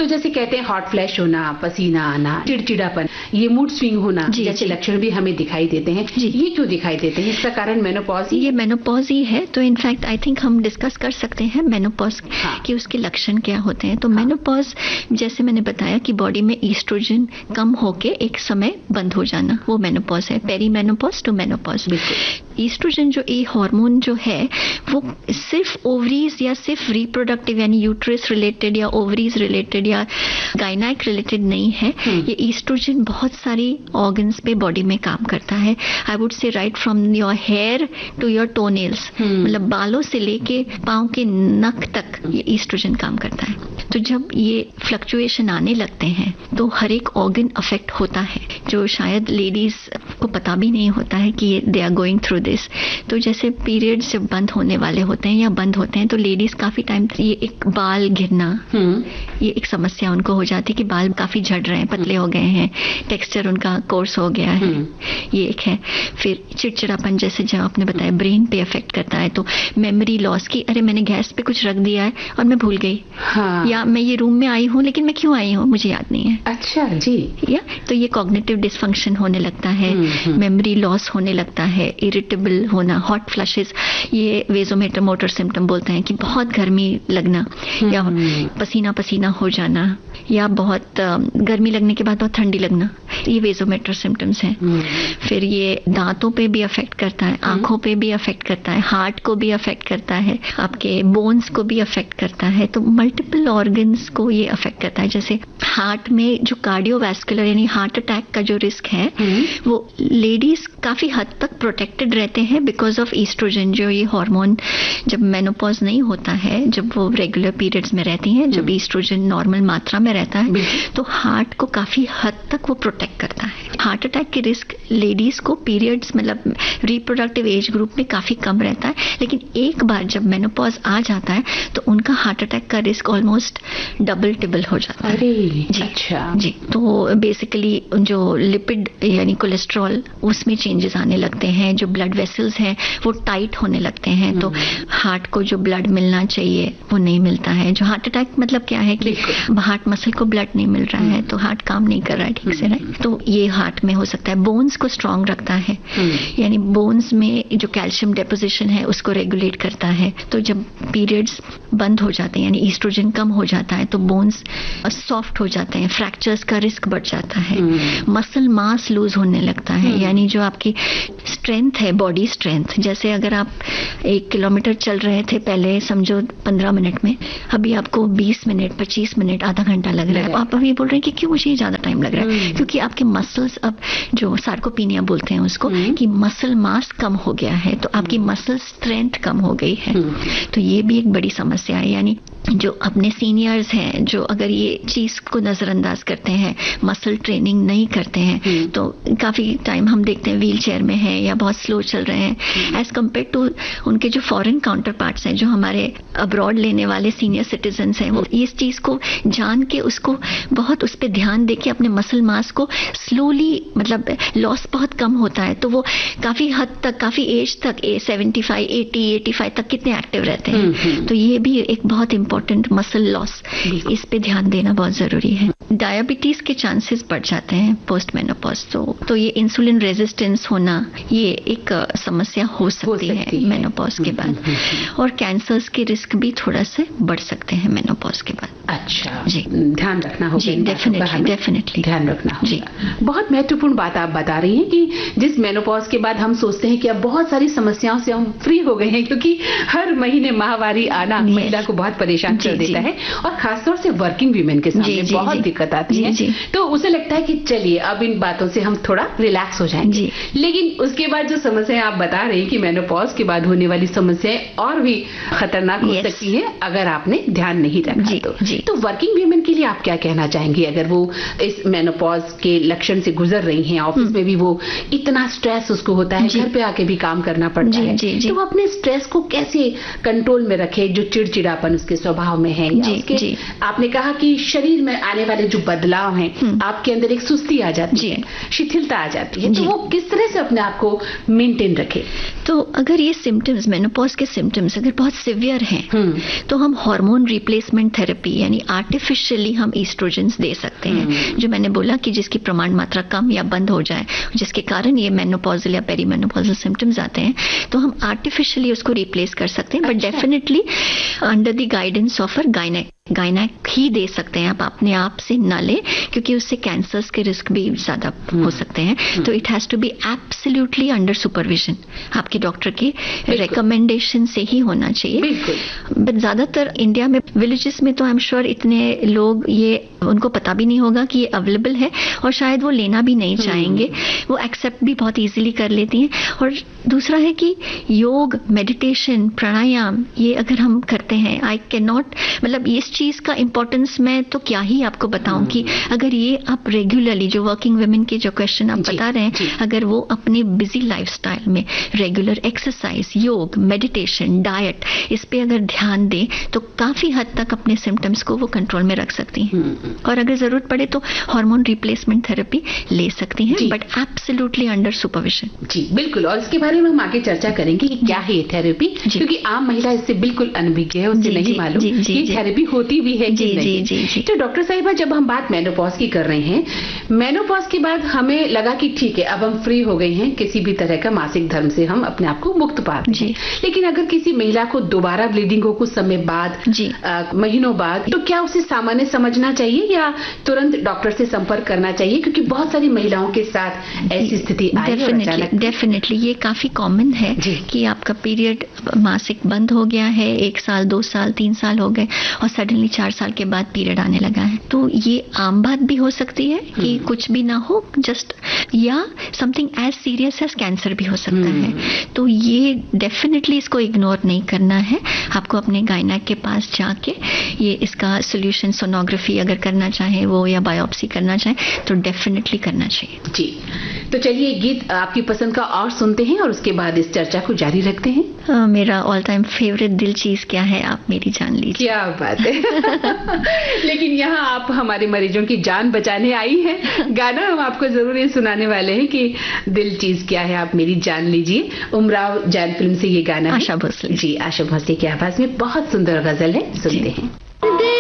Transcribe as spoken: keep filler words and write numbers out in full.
जैसे कहते हैं हॉट फ्लैश होना, पसीना आना, चिड़चिड़ापन, ये मूड स्विंग होना जैसे लक्षण भी हमें दिखाई देते हैं, ये क्यों दिखाई देते हैं? इसका कारण मेनोपॉज ही? ये मेनोपॉज ही है। तो इनफैक्ट आई थिंक हम डिस्कस कर सकते हैं मेनोपॉज हाँ. कि उसके लक्षण क्या होते हैं। तो हाँ. मेनोपॉज जैसे मैंने बताया कि बॉडी में ईस्ट्रोजन कम होके एक समय बंद हो जाना, वो मेनोपॉज है। Peri menopause to menopause. Oestrogen जो ए हार्मोन जो है वो सिर्फ ओवरीज या सिर्फ रिप्रोडक्टिव यानी यूट्रस रिलेटेड या ओवरीज रिलेटेड या गायनाइक रिलेटेड नहीं है। ये ईस्ट्रोजन बहुत सारी ऑर्गन्स पे बॉडी में काम करता है। I would say right from your hair to your toenails, मतलब बालों से लेके पांव के नख तक ये ईस्ट्रोजन काम करता है। तो जब ये फ्लक्चुएशन आने लगते हैं तो हर एक ऑर्गन अफेक्ट होता है, जो शायद लेडीज को पता भी नहीं होता है कि they are going through this. तो जैसे पीरियड्स जब बंद होने वाले होते हैं या बंद होते हैं तो लेडीज काफी टाइम ये एक बाल गिरना, ये एक समस्या उनको हो जाती है कि बाल काफी झड़ रहे हैं, पतले हो गए हैं, टेक्सचर उनका कोर्स हो गया है, ये एक है। फिर चिड़चिड़ापन जैसे जब आपने बताया ब्रेन पे अफेक्ट करता है, तो मेमोरी लॉस की अरे मैंने गैस पे कुछ रख दिया है और मैं भूल गई, हाँ। या मैं ये रूम में आई हूँ लेकिन मैं क्यों आई हूँ मुझे याद नहीं है। अच्छा जी। या तो ये कॉग्निटिव डिसफंक्शन होने लगता है, मेमोरी लॉस होने लगता है, इरिटेबल होना, हॉट फ्लशेस, ये वेजोमोटर मोटर सिम्टम बोलते हैं कि बहुत गर्मी लगना या पसीना पसीना हो जाना या बहुत गर्मी लगने के बाद बहुत ठंडी लगना, ये वेजोमोटर सिम्टम्स हैं। फिर ये दांतों पे भी अफेक्ट करता है, आंखों पे भी अफेक्ट करता है, हार्ट को भी अफेक्ट करता है, आपके बोन्स को भी अफेक्ट करता है। तो मल्टीपल ऑर्गन्स को ये अफेक्ट करता है। जैसे हार्ट में जो कार्डियोवैस्कुलर यानी हार्ट अटैक का जो रिस्क है वो लेडीज काफी हद तक प्रोटेक्टेड रहते हैं बिकॉज ऑफ ईस्ट्रोजन, जो ये हार्मोन जब मेनोपॉज नहीं होता है, जब वो रेगुलर पीरियड्स में रहती हैं, जब ईस्ट्रोजन नॉर्मल मात्रा में रहता है तो हार्ट को काफी हद तक वो प्रोटेक्ट करता है। हार्ट अटैक के रिस्क लेडीज को पीरियड्स मतलब रिप्रोडक्टिव एज ग्रुप में काफी कम रहता है, लेकिन एक बार जब मेनोपॉज आ जाता है तो उनका हार्ट अटैक का रिस्क ऑलमोस्ट डबल टिबल हो जाता है। अरे जी, अच्छा जी। तो बेसिकली जो लिपिड यानी कोलेस्ट्रॉल उसमें चेंजेस आने लगते हैं, जो ब्लड वेसल्स हैं वो टाइट होने लगते हैं, तो हार्ट को जो ब्लड मिलना चाहिए वो नहीं मिलता है। जो हार्ट अटैक मतलब क्या है कि हार्ट मसल को ब्लड नहीं मिल रहा है तो हार्ट काम नहीं कर रहा है ठीक से, राइट। तो ये हार्ट में हो सकता है। बोन्स को स्ट्रांग रखता है, यानी बोन्स में जो कैल्शियम डेपोजिशन है उसको रेगुलेट करता है। तो जब पीरियड्स बंद हो जाते हैं यानी ईस्ट्रोजन कम हो जाता है तो बोन्स सॉफ्ट हो जाते हैं, फ्रैक्चर्स का रिस्क बढ़ जाता है, मसल मास लूज होने लगता है, यानी जो आपकी स्ट्रेंथ है, बॉडी स्ट्रेंथ, जैसे अगर आप एक किलोमीटर चल रहे थे पहले समझो पंद्रह मिनट में, अभी आपको बीस मिनट पच्चीस मिनट आधा घंटा लग रहा है, आप अभी बोल रहे हैं कि क्यों मुझे ज्यादा टाइम लग रहा है, क्योंकि आपके मसल्स अब जो सार्कोपीनिया बोलते हैं उसको कि मसल मास कम हो गया है, तो आपकी मसल स्ट्रेंथ कम हो गई है। तो ये भी एक बड़ी समस्या है। यानी जो अपने सीनियर्स हैं जो अगर ये चीज को नजरअंदाज करते हैं, मसल ट्रेनिंग नहीं करते हैं, तो काफी टाइम हम देखते हैं व्हील चेयर में है या बहुत स्लो चल रहे हैं एज कम्पेयर टू उनके जो फॉरेन काउंटर पार्ट्स हैं, जो हमारे अब्रॉड लेने वाले सीनियर सिटीजन हैं, वो इस चीज को जान के उसको बहुत उस पर ध्यान देके अपने मसल मास को स्लोली मतलब लॉस बहुत कम होता है, तो वो काफी हद तक काफी एज तक seventy five eighty eighty five तक कितने एक्टिव रहते हैं। तो ये भी एक बहुत इंपॉर्टेंट मसल लॉस, इस पे ध्यान देना बहुत जरूरी है। डायबिटीज के चांसेस बढ़ जाते हैं पोस्ट मेनोपॉज, तो तो ये इंसुलिन रेजिस्टेंस होना ये एक समस्या हो सकती, हो सकती है मेनोपॉज के बाद, और कैंसर्स के रिस्क भी थोड़ा से बढ़ सकते हैं मेनोपॉज के बाद। अच्छा जी, ध्यान रखना होगा। जी, डेफिनेटली डेफिनेटली ध्यान रखना होगा। जी, बहुत महत्वपूर्ण बात आप बता रही हैं कि जिस मेनोपॉज के बाद हम सोचते हैं कि अब बहुत सारी समस्याओं से हम फ्री हो गए हैं, क्योंकि हर महीने माहवारी आना महिला को बहुत परेशान कर देता है, और खासतौर से वर्किंग वीमेन के सामने बहुत दिक्कत आती है। तो उसे लगता है कि चलिए अब इन बातों से हम थोड़ा रिलैक्स हो जाएंगे, लेकिन उसके बाद जो समस्याएं आप बता रहे हैं कि मेनोपॉज के बाद होने वाली समस्याएं और भी खतरनाक हो सकती हैं अगर आपने ध्यान नहीं रखा तो। तो वर्किंग वीमेन के लिए आप क्या कहना चाहेंगे, अगर वो इस मेनोपॉज के लक्षण से गुजर रही हैं, ऑफिस में भी वो इतना स्ट्रेस उसको होता है, घर पे आके भी काम करना पड़ता है, तो वो अपने स्ट्रेस को कैसे कंट्रोल में रखे, जो चिड़चिड़ापन उसके स्वभाव में है, या उसके आपने कहा कि शरीर में आने वाले जो बदलाव हैं, आपके अंदर एक सुस्ती आ जाती है, शिथिलता आ जाती है, तो वो किस तरह से अपने आप को मेंटेन रखे? तो अगर ये सिम्टम्स मेनोपॉज के सिम्टम्स अगर बहुत सिवियर हैं तो हम हार्मोन रिप्लेसमेंट थेरेपी यानी आर्टिफिशियल आर्टिफिशियली हम ईस्ट्रोजेंस दे सकते हैं, जो मैंने बोला कि जिसकी प्रमाण मात्रा कम या बंद हो जाए, जिसके कारण ये मेनोपॉजल या पेरीमेनोपॉजल सिम्टम्स आते हैं, तो हम आर्टिफिशियली उसको रिप्लेस कर सकते हैं, but definitely under the guidance of a gynaec gynaec ही दे सकते हैं, आप अपने आप से ना ले, क्योंकि उससे कैंसर्स के रिस्क भी ज्यादा हो सकते हैं। तो it has to be absolutely under supervision, आपके डॉक्टर के रिकमेंडेशन से ही होना चाहिए। बट ज्यादातर इंडिया में विलेजेस में तो आई एम श्योर इतने लोग ये उनको पता भी नहीं होगा कि ये अवेलेबल है, और शायद वो लेना भी नहीं चाहेंगे, वो एक्सेप्ट भी बहुत इजीली कर लेती हैं। और दूसरा है कि योग, मेडिटेशन, प्राणायाम, ये अगर हम करते हैं, आई कैन नॉट, मतलब इस चीज का इंपॉर्टेंस मैं तो क्या ही आपको बताऊं कि अगर ये आप रेगुलरली, जो वर्किंग वुमेन के जो क्वेश्चन आप बता रहे हैं, अगर वो अपने बिजी लाइफस्टाइल में रेगुलर एक्सरसाइज, योग, मेडिटेशन, डाइट, इस पे अगर ध्यान दें तो काफी हद तक अपने सिम्टम्स को वो कंट्रोल में रख सकती हैं। और अगर जरूरत पड़े तो हार्मोन रिप्लेसमेंट थेरेपी ले सकती हैं, बट एब्सोल्युटली अंडर सुपरविजन। जी बिल्कुल, और इसके बारे में हम आगे चर्चा करेंगे कि क्या है ये थेरेपी, क्योंकि आम महिला इससे बिल्कुल अनभिज्ञ है, उससे नहीं मालूम ये थेरेपी होती भी है कि नहीं। जी, जी, तो डॉक्टर साहिबा, जब हम बात मेनोपॉज की कर रहे हैं, मेनोपॉज के बाद हमें लगा कि ठीक है अब हम फ्री हो गए हैं, किसी भी तरह का मासिक धर्म से हम अपने आप को मुक्त पाते हैं। लेकिन अगर किसी महिला को दोबारा ब्लीडिंग हो कुछ समय बाद, आ, महीनों बाद, तो क्या उसे सामान्य समझना चाहिए या तुरंत डॉक्टर से संपर्क करना चाहिए, क्योंकि बहुत सारी महिलाओं के साथ ऐसी स्थिति आई है अचानक। डेफिनेटली ये काफी कॉमन है कि आपका पीरियड मासिक बंद हो गया है, एक साल, दो साल, तीन साल हो गए, और सडनली चार साल के बाद पीरियड आने लगा है। तो ये आम बात भी हो सकती है कि कुछ भी ना हो, जस्ट, या something as serious as cancer भी हो सकता है। तो ये डेफिनेटली इसको इग्नोर नहीं करना है, आपको अपने गायनेक के पास जाके ये इसका सोल्यूशन, सोनोग्राफी अगर करना चाहे वो, या बायोप्सी करना चाहे, तो डेफिनेटली करना चाहिए। जी, तो चलिए गीत आपकी पसंद का और सुनते हैं और उसके बाद इस चर्चा को जारी रखते हैं। uh, मेरा ऑल टाइम फेवरेट दिल चीज क्या है, आप मेरी जान लीजिए। क्या बात है। लेकिन यहाँ आप हमारे मरीजों की जान बचाने आई हैं। गाना हम आपको जरूर ये सुनाने वाले हैं कि दिल चीज क्या है, आप मेरी जान लीजिए। उमराव जान फिल्म से ये गाना, आशा भोसले। जी, आशा भोसले की आवाज में बहुत सुंदर गजल है, सुनते हैं।